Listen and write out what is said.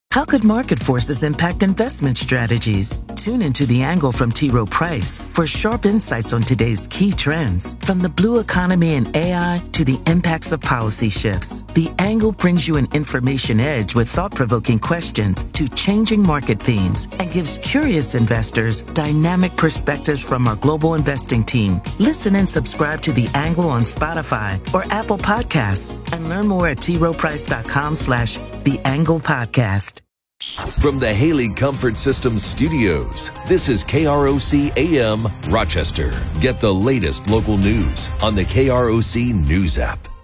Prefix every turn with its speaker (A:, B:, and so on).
A: How could market forces impact investment strategies? Tune into The Angle from T. Rowe Price for sharp insights on today's key trends, from the blue economy and AI to the impacts of policy shifts. The Angle brings you an information edge with thought-provoking questions to changing market themes and gives curious investors dynamic perspectives from our global investing team. Listen and subscribe to The Angle on Spotify or Apple Podcasts and learn more at troweprice.com/The Angle Podcast.
B: From the Haley Comfort Systems studios, this is KROC AM Rochester. Get the latest local news on the KROC News app.